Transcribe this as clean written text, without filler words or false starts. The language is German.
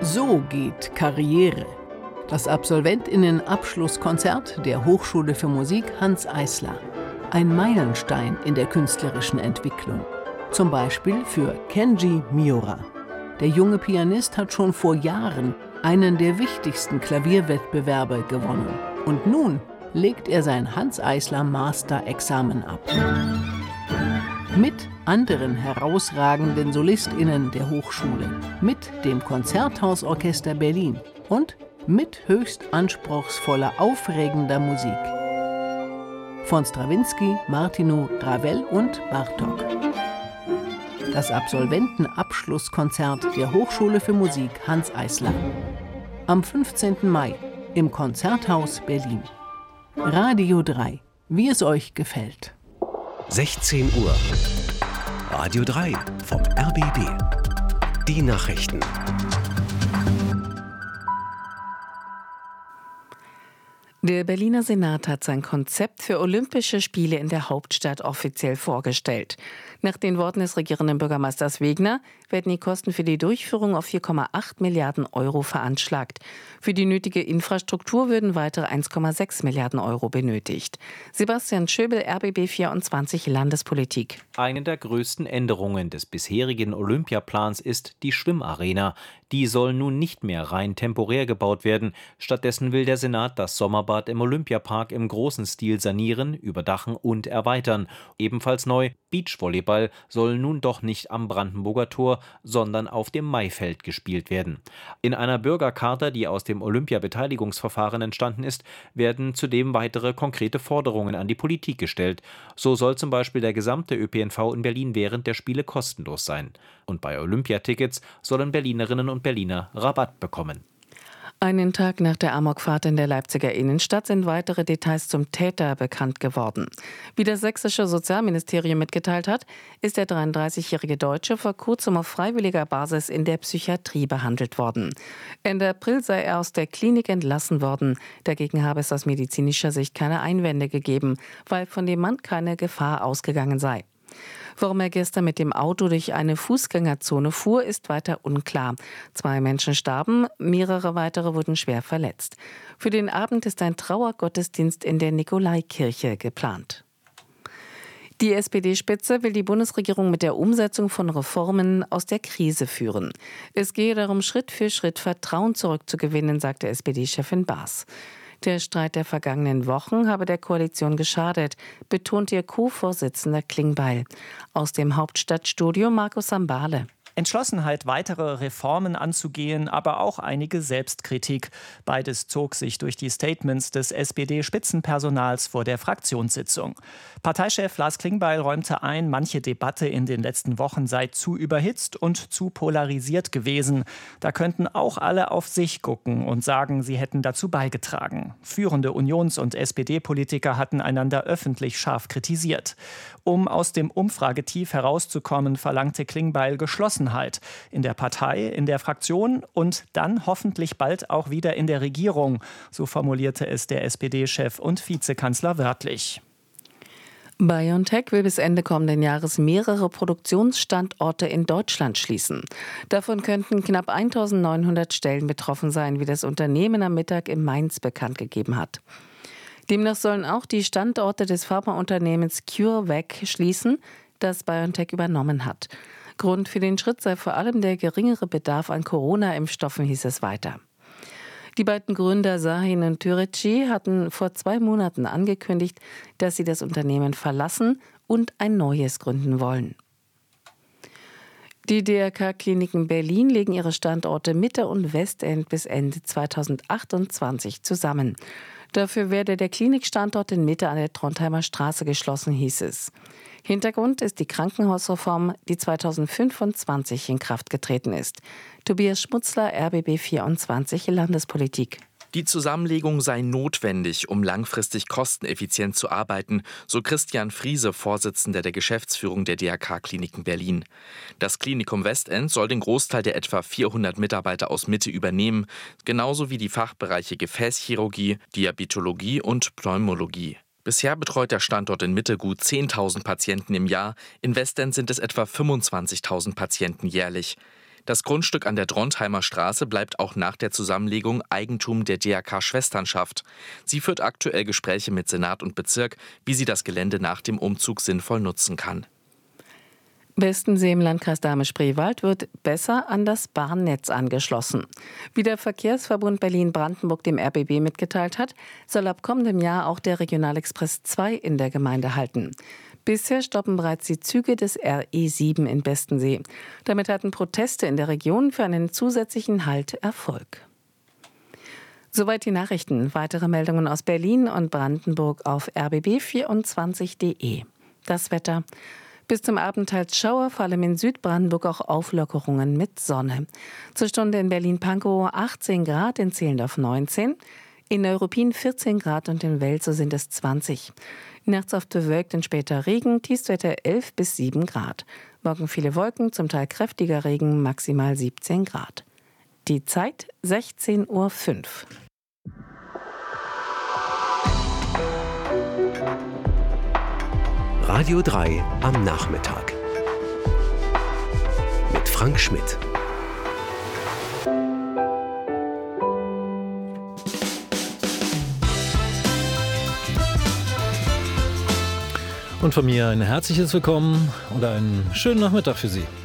So geht Karriere. Das Absolventinnen-Abschlusskonzert der Hochschule für Musik Hanns Eisler. Ein Meilenstein in der künstlerischen Entwicklung. Zum Beispiel für Kenji Miura. Der junge Pianist hat schon vor Jahren einen der wichtigsten Klavierwettbewerbe gewonnen. Und nun legt er sein Hanns Eisler Master-Examen ab. Mit anderen herausragenden SolistInnen der Hochschule, mit dem Konzerthausorchester Berlin und mit höchst anspruchsvoller, aufregender Musik. Von Strawinsky, Martinu, Ravel und Bartók. Das Absolventenabschlusskonzert der Hochschule für Musik Hanns Eisler. Am 15. Mai im Konzerthaus Berlin. Radio 3, wie es euch gefällt. 16 Uhr. Radio 3 vom RBB. Die Nachrichten. Der Berliner Senat hat sein Konzept für Olympische Spiele in der Hauptstadt offiziell vorgestellt. Nach den Worten des regierenden Bürgermeisters Wegner werden die Kosten für die Durchführung auf 4,8 Milliarden Euro veranschlagt. Für die nötige Infrastruktur würden weitere 1,6 Milliarden Euro benötigt. Sebastian Schöbel, RBB 24 Landespolitik. Eine der größten Änderungen des bisherigen Olympiaplans ist die Schwimmarena. Die soll nun nicht mehr rein temporär gebaut werden. Stattdessen will der Senat das Sommerbad im Olympiapark im großen Stil sanieren, überdachen und erweitern. Ebenfalls neu: Beachvolleyball soll nun doch nicht am Brandenburger Tor, sondern auf dem Maifeld gespielt werden. In einer Bürgercharta, die aus dem Olympiabeteiligungsverfahren entstanden ist, werden zudem weitere konkrete Forderungen an die Politik gestellt. So soll zum Beispiel der gesamte ÖPNV in Berlin während der Spiele kostenlos sein. Und bei Olympiatickets sollen Berlinerinnen und Berliner Rabatt bekommen. Einen Tag nach der Amokfahrt in der Leipziger Innenstadt sind weitere Details zum Täter bekannt geworden. Wie das sächsische Sozialministerium mitgeteilt hat, ist der 33-jährige Deutsche vor kurzem auf freiwilliger Basis in der Psychiatrie behandelt worden. Ende April sei er aus der Klinik entlassen worden. Dagegen habe es aus medizinischer Sicht keine Einwände gegeben, weil von dem Mann keine Gefahr ausgegangen sei. Warum er gestern mit dem Auto durch eine Fußgängerzone fuhr, ist weiter unklar. 2 Menschen starben, mehrere weitere wurden schwer verletzt. Für den Abend ist ein Trauergottesdienst in der Nikolaikirche geplant. Die SPD-Spitze will die Bundesregierung mit der Umsetzung von Reformen aus der Krise führen. Es gehe darum, Schritt für Schritt Vertrauen zurückzugewinnen, sagte SPD-Chefin Baas. Der Streit der vergangenen Wochen habe der Koalition geschadet, betont ihr Co-Vorsitzender Klingbeil. Aus dem Hauptstadtstudio Markus Sambale. Entschlossenheit, weitere Reformen anzugehen, aber auch einige Selbstkritik. Beides zog sich durch die Statements des SPD-Spitzenpersonals vor der Fraktionssitzung. Parteichef Lars Klingbeil räumte ein, manche Debatte in den letzten Wochen sei zu überhitzt und zu polarisiert gewesen. Da könnten auch alle auf sich gucken und sagen, sie hätten dazu beigetragen. Führende Unions- und SPD-Politiker hatten einander öffentlich scharf kritisiert. Um aus dem Umfragetief herauszukommen, verlangte Klingbeil Geschlossenheit in der Partei, in der Fraktion und dann hoffentlich bald auch wieder in der Regierung. So formulierte es der SPD-Chef und Vizekanzler wörtlich. BioNTech will bis Ende kommenden Jahres mehrere Produktionsstandorte in Deutschland schließen. Davon könnten knapp 1.900 Stellen betroffen sein, wie das Unternehmen am Mittag in Mainz bekannt gegeben hat. Demnach sollen auch die Standorte des Pharmaunternehmens CureVac schließen, das BioNTech übernommen hat. Grund für den Schritt sei vor allem der geringere Bedarf an Corona-Impfstoffen, hieß es weiter. Die beiden Gründer Sahin und Türeci hatten vor 2 Monaten angekündigt, dass sie das Unternehmen verlassen und ein neues gründen wollen. Die DRK-Kliniken Berlin legen ihre Standorte Mitte und Westend bis Ende 2028 zusammen. Dafür werde der Klinikstandort in Mitte an der Trondheimer Straße geschlossen, hieß es. Hintergrund ist die Krankenhausreform, die 2025 in Kraft getreten ist. Tobias Schmutzler, RBB 24 Landespolitik. Die Zusammenlegung sei notwendig, um langfristig kosteneffizient zu arbeiten, so Christian Friese, Vorsitzender der Geschäftsführung der DRK-Kliniken Berlin. Das Klinikum Westend soll den Großteil der etwa 400 Mitarbeiter aus Mitte übernehmen, genauso wie die Fachbereiche Gefäßchirurgie, Diabetologie und Pneumologie. Bisher betreut der Standort in Mitte gut 10.000 Patienten im Jahr, in Westend sind es etwa 25.000 Patienten jährlich. Das Grundstück an der Drontheimer Straße bleibt auch nach der Zusammenlegung Eigentum der DRK-Schwesternschaft. Sie führt aktuell Gespräche mit Senat und Bezirk, wie sie das Gelände nach dem Umzug sinnvoll nutzen kann. Westensee im Landkreis Dahme-Spreewald wird besser an das Bahnnetz angeschlossen. Wie der Verkehrsverbund Berlin-Brandenburg dem RBB mitgeteilt hat, soll ab kommendem Jahr auch der Regionalexpress 2 in der Gemeinde halten. Bisher stoppen bereits die Züge des RE7 in Westensee. Damit hatten Proteste in der Region für einen zusätzlichen Halt Erfolg. Soweit die Nachrichten. Weitere Meldungen aus Berlin und Brandenburg auf rbb24.de. Das Wetter. Bis zum Abend teils Schauer, vor allem in Südbrandenburg auch Auflockerungen mit Sonne. Zur Stunde in Berlin-Pankow 18 Grad, in Zehlendorf 19, in Neuruppin 14 Grad und in Welzow sind es 20. Nachts oft bewölkt und später Regen, Tiefstwetter 11 bis 7 Grad. Morgen viele Wolken, zum Teil kräftiger Regen, maximal 17 Grad. Die Zeit 16:05 Uhr. Radio 3 am Nachmittag. Mit Frank Schmidt. Und von mir ein herzliches Willkommen und einen schönen Nachmittag für Sie.